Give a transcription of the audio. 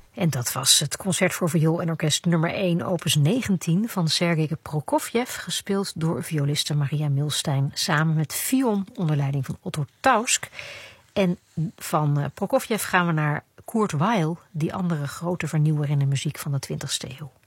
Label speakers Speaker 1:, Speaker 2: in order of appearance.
Speaker 1: En dat was het concert voor viool en orkest nummer 1, opus 19 van Sergej Prokofjev, gespeeld door violiste Maria Milstein samen met Fion onder leiding van Otto Tausk. En van Prokofjev gaan we naar Kurt Weill, die andere grote vernieuwer in de muziek van de 20e eeuw.